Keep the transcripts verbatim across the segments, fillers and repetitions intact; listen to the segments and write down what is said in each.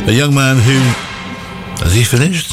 A young man who... Has he finished?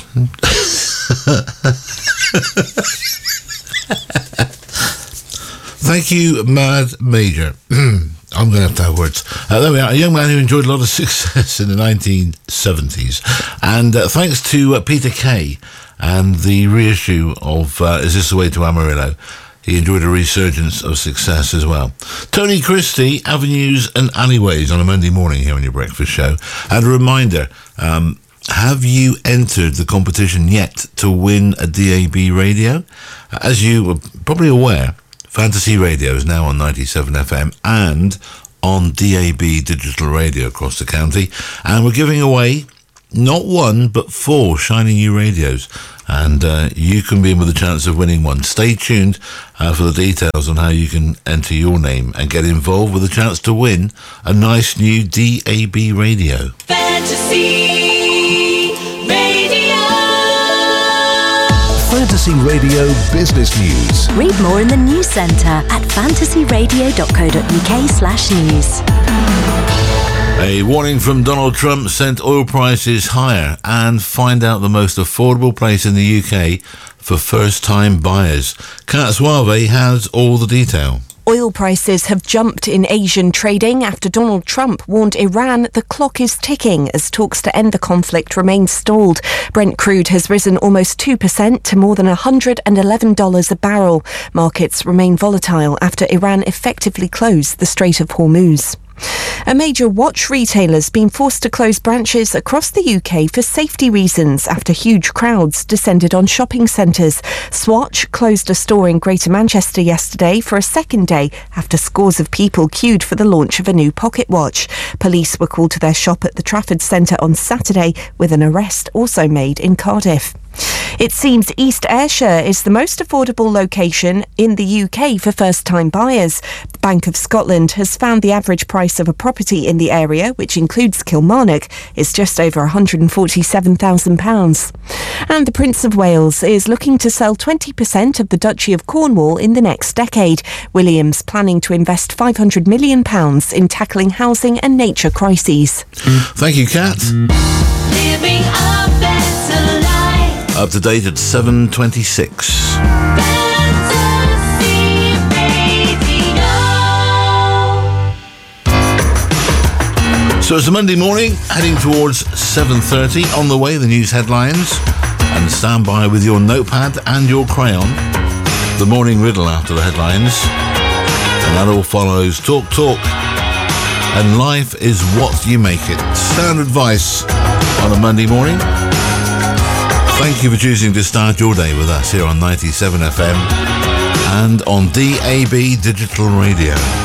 Thank you, Mad Major. I'm going to have to have words. Uh, there we are. A young man who enjoyed a lot of success in the nineteen seventies. And uh, thanks to uh, Peter Kay and the reissue of uh, Is This the Way to Amarillo, he enjoyed a resurgence of success as well. Tony Christie, Avenues and Alleyways on a Monday morning here on your breakfast show. And a reminder, um, have you entered the competition yet to win a D A B radio? As you were probably aware, Fantasy Radio is now on ninety-seven F M and on D A B digital radio across the county. And we're giving away not one, but four shiny new radios. And uh, you can be in with a chance of winning one. Stay tuned uh, for the details on how you can enter your name and get involved with a chance to win a nice new D A B radio. Fantasy Radio. Fantasy Radio Business News. Read more in the news centre at fantasyradio.co.uk slash news. A warning from Donald Trump sent oil prices higher, and find out the most affordable place in the U K for first-time buyers. Kat Suave has all the detail. Oil prices have jumped in Asian trading after Donald Trump warned Iran the clock is ticking as talks to end the conflict remain stalled. Brent crude has risen almost two percent to more than one hundred eleven dollars a barrel. Markets remain volatile after Iran effectively closed the Strait of Hormuz. A major watch retailer's been forced to close branches across the U K for safety reasons after huge crowds descended on shopping centres. Swatch closed a store in Greater Manchester yesterday for a second day after scores of people queued for the launch of a new pocket watch. Police were called to their shop at the Trafford Centre on Saturday, with an arrest also made in Cardiff. It seems East Ayrshire is the most affordable location in the U K for first-time buyers. The Bank of Scotland has found the average price of a property in the area, which includes Kilmarnock, is just over one hundred forty-seven thousand pounds. And the Prince of Wales is looking to sell twenty percent of the Duchy of Cornwall in the next decade. William's planning to invest five hundred million pounds in tackling housing and nature crises. Thank you, Kat. Living a better life. Up to date at seven twenty-six. Fantasy Radio. So it's a Monday morning, heading towards seven thirty. On the way, the news headlines. And stand by with your notepad and your crayon. The morning riddle after the headlines. And that all follows Talk Talk. And life is what you make it. Sound advice on a Monday morning. Thank you for choosing to start your day with us here on ninety-seven F M and on D A B Digital Radio.